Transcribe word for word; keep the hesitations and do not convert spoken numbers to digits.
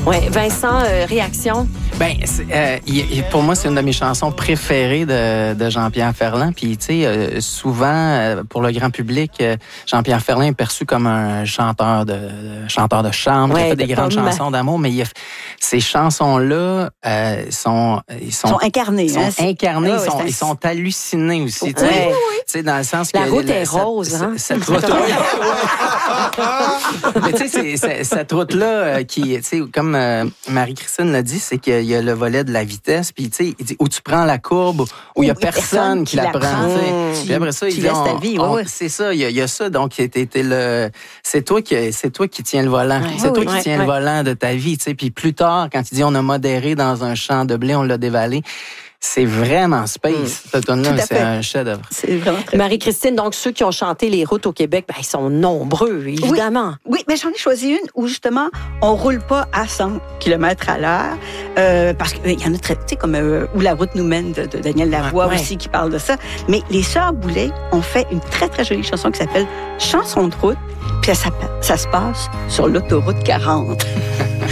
Oui, Vincent, euh, réaction? Ben, euh, il, pour moi, c'est une de mes chansons préférées de, de Jean-Pierre Ferland. Puis, tu sais, euh, souvent, euh, pour le grand public, euh, Jean-Pierre Ferland est perçu comme un chanteur de, de chanteur de chambre, Ouais, qui a fait de des grandes pomme. chansons d'amour, mais il a, ces chansons-là euh, sont, ils sont, sont incarnées. Ils sont hein? incarnés, Ah, ils, ouais, sont, c'est... ils sont hallucinés aussi. Tu sais, Ouais. tu sais, dans le sens que La route le- est cette- rose, cette- hein? Cette route, mais tu sais, c'est- c'est- cette route-là euh, qui, tu sais, comme euh, Marie-Christine l'a dit, c'est qu'il y a le volet de la vitesse, puis tu sais, il dit où tu prends la courbe, où il y a Où il y a personne personne qui qui la la prend. prend. tu sais. Mmh. Puis après ça, il Tu dit, laisses on- ta vie, on- ouais, ouais. c'est ça, il y, a- il y a ça. Donc, t'es, t'es le, c'est toi qui, c'est toi qui tiens le volant. Ouais. C'est Oui, toi oui, qui ouais, tiens ouais. le volant de ta vie, tu sais. Puis plus tard, quand il dit on a modéré dans un champ de blé, on l'a dévalé. C'est vraiment space. Cette tune-là, Tout à c'est fait. un chef-d'œuvre. C'est vraiment très... Marie-Christine, donc ceux qui ont chanté les routes au Québec, ben, ils sont nombreux, évidemment. Oui, mais j'en ai choisi une où, justement, on roule pas à cent kilomètres à l'heure. Euh, parce qu'il y en a très, tu sais, comme euh, Où la route nous mène de, de Daniel Lavoie Ouais. aussi qui parle de ça. Mais les Sœurs Boulay ont fait une très, très jolie chanson qui s'appelle Chanson de route. Puis ça, ça se passe sur l'autoroute quarante.